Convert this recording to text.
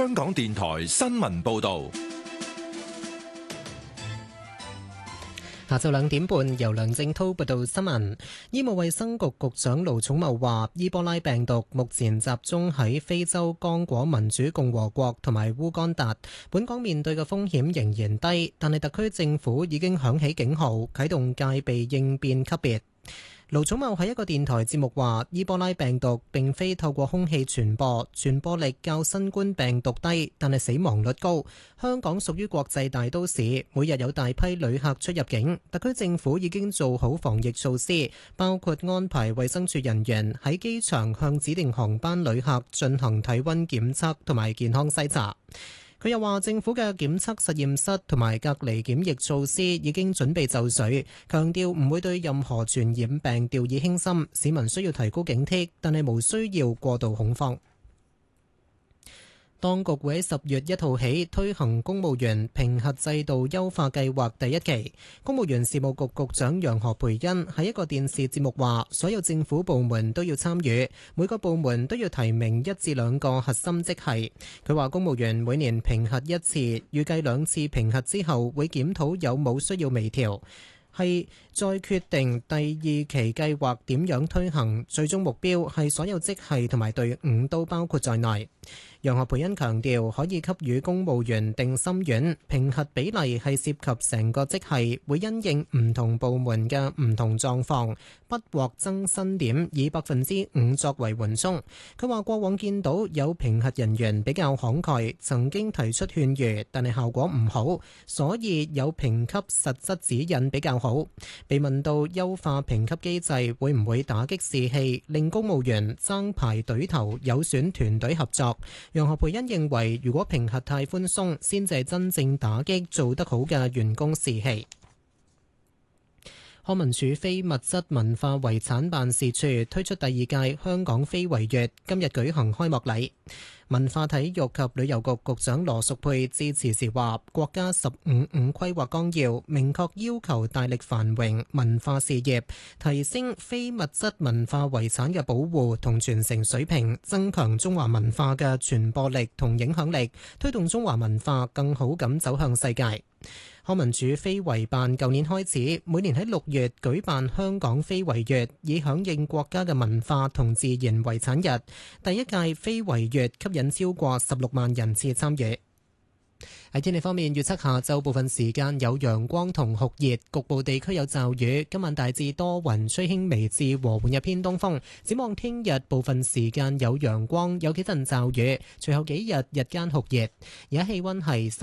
香港電台新聞報道。 下晝2點半，由梁正滔報道新聞。醫務衛生局局長盧寵茂話，伊波拉病毒目前集中喺非洲剛果民主共和國同埋烏干達，本港面對嘅風險仍然低，但係特區政府已經響起警號，啟動戒備應變級別。盧寵茂喺一個電台節目話，伊波拉病毒並非透過空氣傳播，傳播力較新冠病毒低，但係死亡率高。香港屬於國際大都市，每日有大批旅客出入境，特區政府已經做好防疫措施，包括安排衛生署人員喺機場向指定航班旅客進行體溫檢測同埋健康篩查。佢又話，政府嘅檢測實驗室同埋隔離檢疫措施已經準備就緒，強調唔會對任何傳染病掉以輕心，市民需要提高警惕，但係無需要過度恐慌。當局會喺10月1號起推行公務員評核制度優化計劃第一期。公務員事務局局長楊何蓓茵喺一個電視節目話，所有政府部門都要參與，每個部門都要提名1至2個核心職系。佢話公務員每年評核1次，預計2次評核之後會檢討有冇需要微調，係再決定第2期計劃點樣推行，最終目標係所有職系同埋隊伍都包括在內。楊何蓓茵強調，可以給予公務員定心丸，評核比例係涉及成個職系，會因應唔同部門嘅唔同狀況，不獲增薪點以5%作為緩衝。佢話過往見到有評核人員比較慷慨，曾經提出勸喻，但係效果唔好，所以有評級實質指引比較好。被問到優化評級機制會唔會打擊士氣，令公務員爭排隊頭，有損團隊合作，楊何蓓茵認為，如果評核太寬鬆，先至係真正打擊做得好嘅員工士氣。康文署非物質文化遺產辦事處推出第2屆香港非遺月，今日舉行開幕禮。文化體育及旅遊局局長羅淑佩致辭時話，國家15/5規劃綱要明確要求大力繁榮文化事業，提升非物質文化遺產嘅保護同傳承水平，增強中華文化嘅傳播力同影響力，推動中華文化更好咁走向世界。康文署非遺辦舊年開始，每年喺6月舉辦香港非遺月，以響應國家嘅文化同自然遺產日。第1屆非遺月吸引超過16萬人次參與。喺天氣方面，預測下晝部分時間有陽光同酷熱，局部地區有驟雨。今晚大致多雲，吹輕微至和緩嘅偏東風。展望聽日部分時間有陽光，有幾陣驟雨，隨後幾日日間酷熱。而家氣溫係